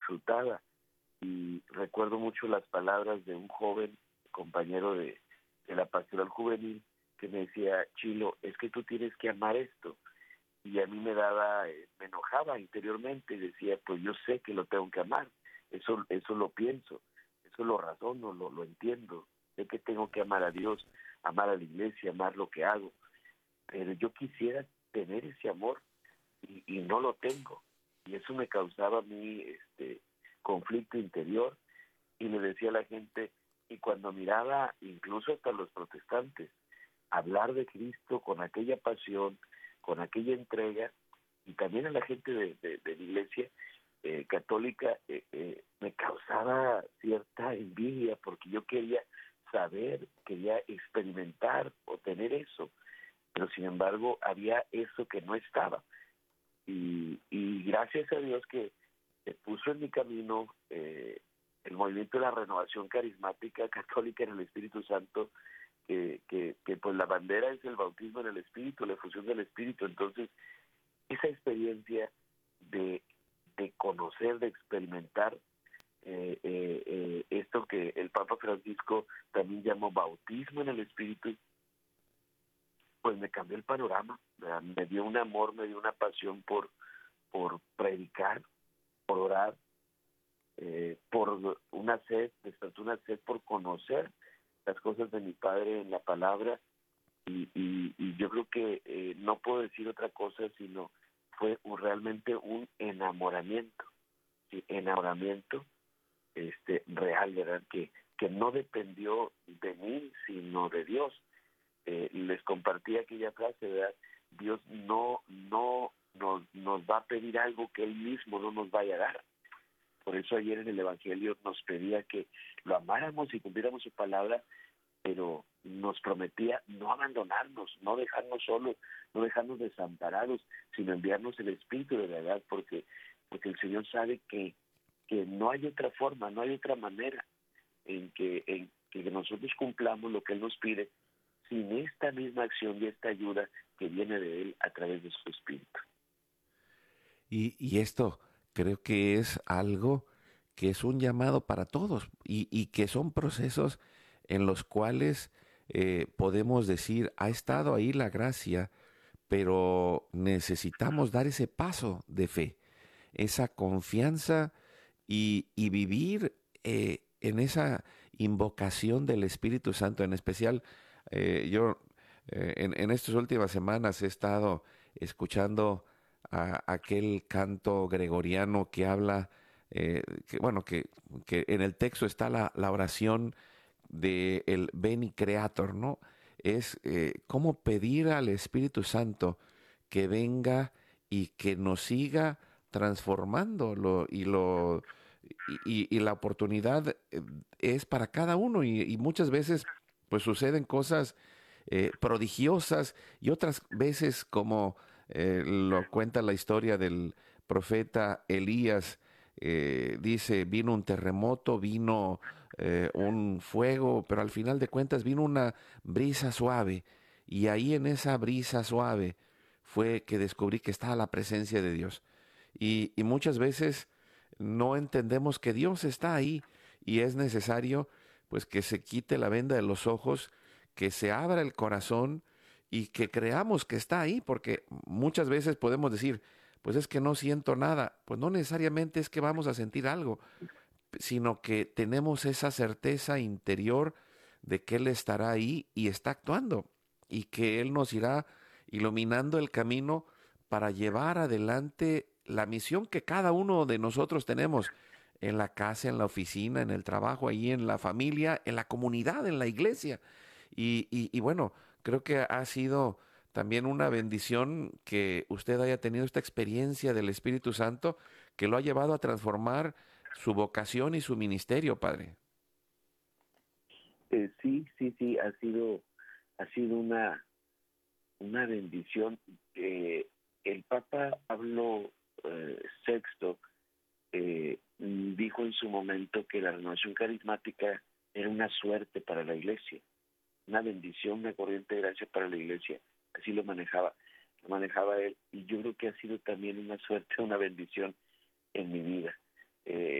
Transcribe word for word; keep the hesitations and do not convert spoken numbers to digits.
disfrutaba. Y recuerdo mucho las palabras de un joven compañero de, de la pastoral juvenil que me decía: Chilo, es que tú tienes que amar esto. Y a mí me daba, eh, me enojaba interiormente y decía, pues yo sé que lo tengo que amar, eso eso lo pienso, eso lo razono, lo, lo entiendo, sé que tengo que amar a Dios, amar a la iglesia, amar lo que hago, pero yo quisiera tener ese amor y, y no lo tengo. Y eso me causaba a mí este conflicto interior, y le decía a la gente, y cuando miraba incluso hasta los protestantes hablar de Cristo con aquella pasión, con aquella entrega, y también a la gente de, de, de la iglesia eh, católica, eh, eh, me causaba cierta envidia, porque yo quería saber, quería experimentar o tener eso, pero sin embargo había eso que no estaba. Y, y gracias a Dios que se puso en mi camino eh, el movimiento de la renovación carismática católica en el Espíritu Santo, que, que, que pues la bandera es el bautismo en el Espíritu, la efusión del Espíritu. Entonces, esa experiencia de, de conocer, de experimentar eh, eh, eh, esto que el Papa Francisco también llamó bautismo en el Espíritu, pues me cambió el panorama, ¿verdad? Me dio un amor, me dio una pasión por, por predicar, por orar, eh, por una sed, despertó una sed por conocer las cosas de mi Padre en la palabra, y, y, y yo creo que eh, no puedo decir otra cosa, sino fue un, realmente un enamoramiento, ¿sí? Enamoramiento este real, ¿verdad? Que, que no dependió de mí, sino de Dios. Eh, les compartí aquella frase, ¿verdad? Dios no, no nos, nos va a pedir algo que Él mismo no nos vaya a dar. Por eso ayer en el Evangelio nos pedía que lo amáramos y cumpliéramos su palabra, pero nos prometía no abandonarnos, no dejarnos solos, no dejarnos desamparados, sino enviarnos el Espíritu de verdad, porque porque el Señor sabe que, que no hay otra forma, no hay otra manera en que, en que nosotros cumplamos lo que Él nos pide, sin esta misma acción y esta ayuda que viene de Él a través de su Espíritu. Y, y esto creo que es algo que es un llamado para todos y, y que son procesos en los cuales eh, podemos decir, ha estado ahí la gracia, pero necesitamos dar ese paso de fe, esa confianza y, y vivir eh, en esa invocación del Espíritu Santo. En especial, eh, yo eh, en, en estas últimas semanas he estado escuchando a aquel canto gregoriano que habla, eh, que, bueno, que, que en el texto está la, la oración de el Beni Creator, ¿no? Es eh, cómo pedir al Espíritu Santo que venga y que nos siga transformando lo, y lo y, y- y la oportunidad eh, es para cada uno y, y muchas veces pues suceden cosas eh, prodigiosas y otras veces como eh, lo cuenta la historia del profeta Elías, eh, dice vino un terremoto, vino eh, un fuego, pero al final de cuentas vino una brisa suave y ahí en esa brisa suave fue que descubrí que estaba la presencia de Dios. Y, y muchas veces no entendemos que Dios está ahí y es necesario pues que se quite la venda de los ojos, que se abra el corazón y que creamos que está ahí, porque muchas veces podemos decir, pues es que no siento nada, pues no necesariamente es que vamos a sentir algo, sino que tenemos esa certeza interior de que Él estará ahí y está actuando y que Él nos irá iluminando el camino para llevar adelante la misión que cada uno de nosotros tenemos en la casa, en la oficina, en el trabajo, ahí en la familia, en la comunidad, en la iglesia. Y, y, y bueno, creo que ha sido también una bendición que usted haya tenido esta experiencia del Espíritu Santo que lo ha llevado a transformar su vocación y su ministerio, padre. Eh, sí, sí, sí, ha sido, ha sido una, una bendición. Eh, el Papa Pablo eh, sexto eh, dijo en su momento que la renovación carismática era una suerte para la iglesia, una bendición, una corriente de gracia para la iglesia. Así lo manejaba, lo manejaba él, y yo creo que ha sido también una suerte, una bendición en mi vida. Eh,